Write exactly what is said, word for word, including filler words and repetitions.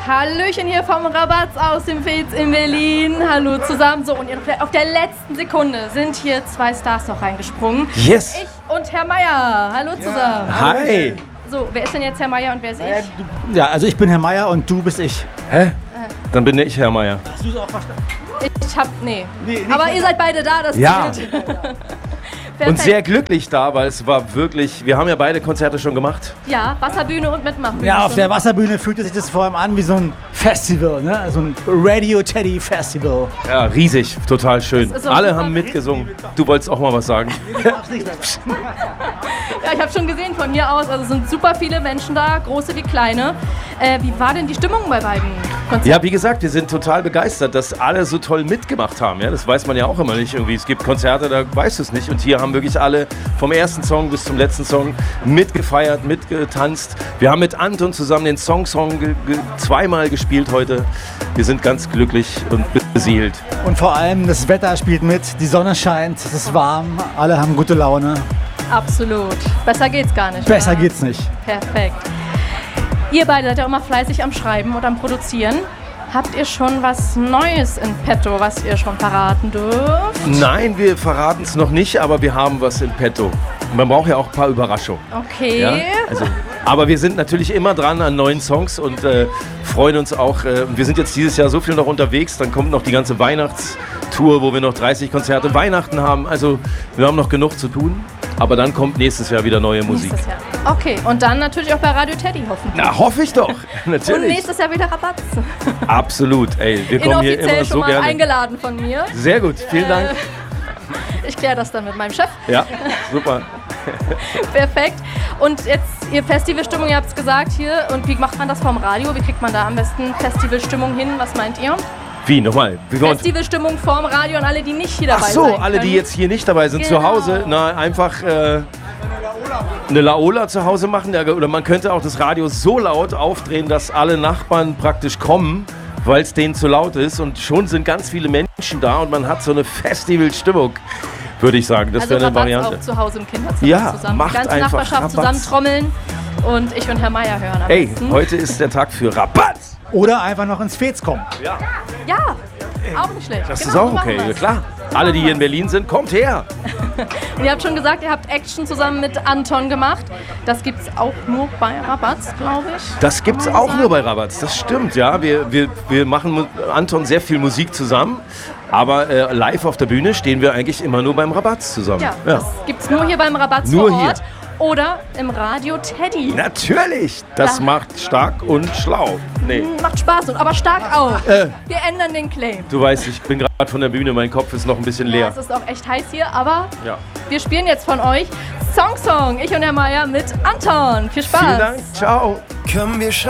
Hallöchen hier vom Rabatz aus dem Fez in Berlin. Hallo zusammen. So, und auf der letzten Sekunde sind hier zwei Stars noch reingesprungen. Yes. Ich und Herr Meier. Hallo zusammen. Ja. Hi. So, wer ist denn jetzt Herr Meier und wer ist ich? Ja, also ich bin Herr Meier und du bist ich. Hä? Dann bin ich Herr Meier. Hast du es auch verstanden? Ich hab, nee. nee Aber ihr seid beide da, das ja. geht. Und sehr glücklich da, weil es war wirklich, wir haben ja beide Konzerte schon gemacht. Ja, Wasserbühne und Mitmachen. Ja, auf der Wasserbühne fühlte sich das vor allem an wie so ein Festival, ne? So ein Radio Teddy Festival. Ja, riesig, total schön. Alle haben mitgesungen. Du wolltest auch mal was sagen. Ja, ich habe schon gesehen von hier aus, also es sind super viele Menschen da, große wie kleine. Äh, wie war denn die Stimmung bei beiden Konzerten? Ja, wie gesagt, wir sind total begeistert, dass alle so toll mitgemacht haben. Ja, das weiß man ja auch immer nicht irgendwie. Es gibt Konzerte, da weißt du es nicht. Und hier haben wirklich alle vom ersten Song bis zum letzten Song mitgefeiert, mitgetanzt. Wir haben mit Anton zusammen den Song-Song ge- ge- zweimal gespielt heute. Wir sind ganz glücklich und beseelt. Und vor allem das Wetter spielt mit, die Sonne scheint, es ist warm, alle haben gute Laune. Absolut. Besser geht's gar nicht. Besser oder? geht's nicht. Perfekt. Ihr beide seid ja immer fleißig am Schreiben und am Produzieren. Habt ihr schon was Neues in petto, was ihr schon verraten dürft? Nein, wir verraten es noch nicht, aber wir haben was in petto. Man braucht ja auch ein paar Überraschungen. Okay. Ja? Also, aber wir sind natürlich immer dran an neuen Songs und äh, freuen uns auch. Äh, wir sind jetzt dieses Jahr so viel noch unterwegs. Dann kommt noch die ganze Weihnachtstour, wo wir noch dreißig Konzerte Weihnachten haben. Also wir haben noch genug zu tun. Aber dann kommt nächstes Jahr wieder neue Musik. Nächstes Jahr. Okay, und dann natürlich auch bei Radio Teddy hoffentlich. Na, hoffe ich doch. Natürlich. Und nächstes Jahr wieder Rabatz. Absolut. Ey, wir kommen hier Inoffiziell immer schon so mal gerne. eingeladen von mir. Sehr gut, vielen Dank. Äh, ich kläre das dann mit meinem Chef. Ja, super. Perfekt. Und jetzt, ihr Festivalstimmung, ihr habt es gesagt hier. Und wie macht man das vom Radio? Wie kriegt man da am besten Festivalstimmung hin? Was meint ihr? Wie, nochmal? Wie Festivalstimmung vorm Radio und alle, die nicht hier dabei Ach so, sein können. alle, die jetzt hier nicht dabei sind, Genau. zu Hause. Na, einfach äh, eine Laola zu Hause machen. Oder man könnte auch das Radio so laut aufdrehen, dass alle Nachbarn praktisch kommen, weil es denen zu laut ist. Und schon sind ganz viele Menschen da und man hat so eine Festivalstimmung, würde ich sagen. Das also wäre eine Rabatz Variante. auch zu Hause im Kinderzimmer Ja, zusammen. macht Die ganze einfach Nachbarschaft Rabatz. zusammen trommeln und ich und Herr Meier hören am Ey, besten. heute ist der Tag für Rabatz. Oder einfach noch ins Fez kommen. Ja, Ja, auch nicht schlecht. das Genau, ist auch so machen okay. Ja, wir's. klar. Alle, die hier in Berlin sind, kommt her. Und ihr habt schon gesagt, ihr habt Action zusammen mit Anton gemacht. Das gibt's auch nur bei Rabatz, glaube ich. Das gibt's Kann man auch sagen. nur bei Rabatz, das stimmt, ja. Wir, wir, wir machen mit Anton sehr viel Musik zusammen, aber äh, live auf der Bühne stehen wir eigentlich immer nur beim Rabatz zusammen. Ja, das gibt's nur hier beim Rabatz Nur vor hier. Ort. Oder im Radio Teddy. Natürlich, das Ja. macht stark und schlau. Nee, Macht Spaß, und aber stark auch. Äh. Wir ändern den Claim. du weißt, ich bin gerade von der Bühne, mein Kopf ist noch ein bisschen Ja, leer. es ist auch echt heiß hier, aber Ja. wir spielen jetzt von euch Song Song. Ich und Herr Meier mit Anton. Viel Spaß. Vielen Dank, ciao. Komm, wir